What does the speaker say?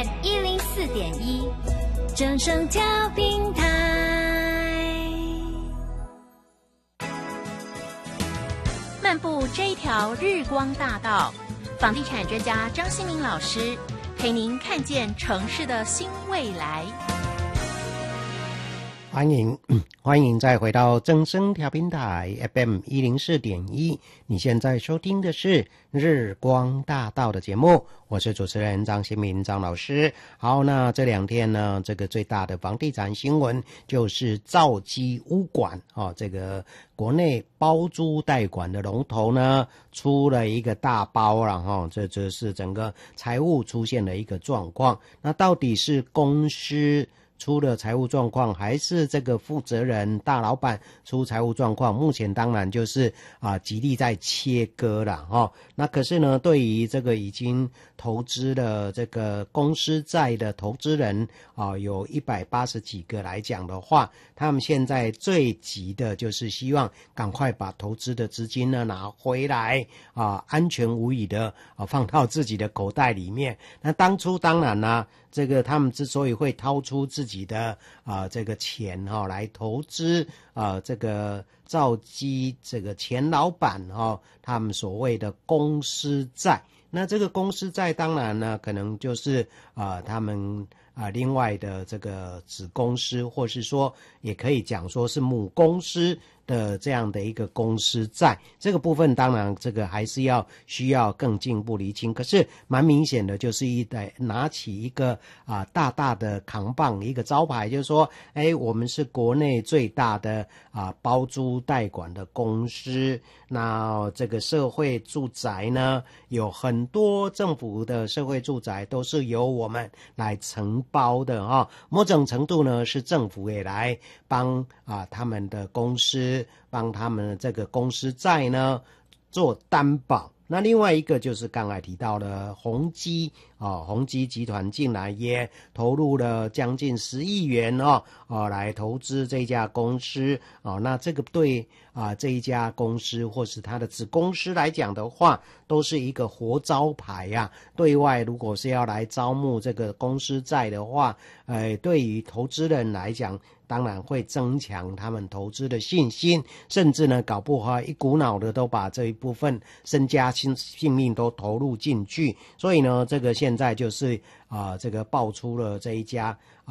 FM 104.1，正声调频台。漫步这一条日光大道，房地产专家张新民老师陪您看见城市的新未来。 欢迎再回到正声调频台 FM 104.1，你现在收听的是日光大道的节目，我是主持人张新民张老师。好，那这两天呢，这个最大的房地产新闻就是兆基屋管这个国内包租代管的龙头呢出了一个大包了这是整个财务出现了一个状况。那到底是公司出了财务状况，还是这个负责人大老板出财务状况？目前当然就是极力在切割了那可是呢，对于这个已经投资了这个公司债的投资人有180几个来讲的话，他们现在最急的就是希望赶快把投资的资金呢拿回来安全无虞的放到自己的口袋里面。那当初当然呢，这个他们之所以会掏出自己的这个钱来投资这个兆基这个前老板他们所谓的公司债。那这个公司债当然呢，可能就是他们另外的这个子公司，或是说也可以讲说是母公司的这样的一个公司债，这个部分当然这个还是需要更进一步厘清。可是蛮明显的，就是拿起一个大大的扛棒，一个招牌，就是说我们是国内最大的包租代管的公司。那这个社会住宅呢，有很多政府的社会住宅都是由我们来承包的某种程度呢是政府也来帮他们的公司，帮他们的这个公司债呢做担保。那另外一个就是刚才提到的宏基宏基集团竟然也投入了将近10亿元来投资这家公司那这个对这一家公司或是他的子公司来讲的话，都是一个活招牌对外如果是要来招募这个公司债的话，对于投资人来讲，当然会增强他们投资的信心，甚至呢搞不好一股脑的都把这一部分身家性命都投入进去。所以呢，这个现在就是这个爆出了这一家